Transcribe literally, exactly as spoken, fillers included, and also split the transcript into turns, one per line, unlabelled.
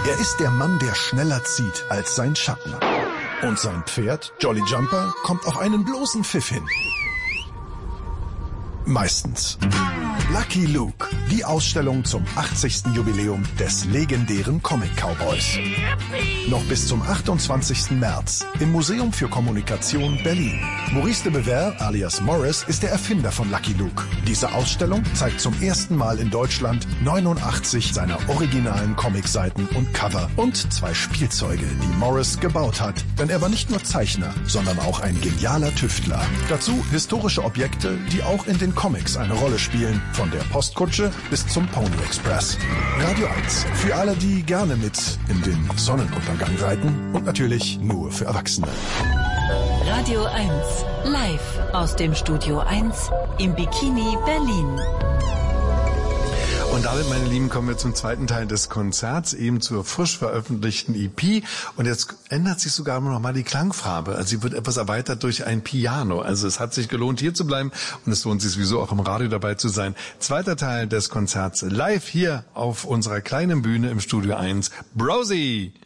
Er ist der Mann, der schneller zieht als sein Schatten. Und sein Pferd, Jolly Jumper, kommt auf einen bloßen Pfiff hin. Meistens. Lucky Luke, die Ausstellung zum achtzigsten Jubiläum des legendären Comic-Cowboys. Noch bis zum achtundzwanzigsten März im Museum für Kommunikation Berlin. Maurice de Bever alias Morris ist der Erfinder von Lucky Luke. Diese Ausstellung zeigt zum ersten Mal in Deutschland neunundachtzig seiner originalen Comicseiten und Cover und zwei Spielzeuge, die Morris gebaut hat. Denn er war nicht nur Zeichner, sondern auch ein genialer Tüftler. Dazu historische Objekte, die auch in den Comics eine Rolle spielen, von der Postkutsche bis zum Pony Express. Radio eins, für alle, die gerne mit in den Sonnenuntergang reiten und natürlich nur für Erwachsene.
Radio eins, live aus dem Studio eins im Bikini Berlin.
Und damit, meine Lieben, kommen wir zum zweiten Teil des Konzerts, eben zur frisch veröffentlichten E P. Und jetzt ändert sich sogar noch mal die Klangfarbe. Also sie wird etwas erweitert durch ein Piano. Also es hat sich gelohnt, hier zu bleiben. Und es lohnt sich sowieso auch im Radio dabei zu sein. Zweiter Teil des Konzerts live hier auf unserer kleinen Bühne im Studio eins. Brosy!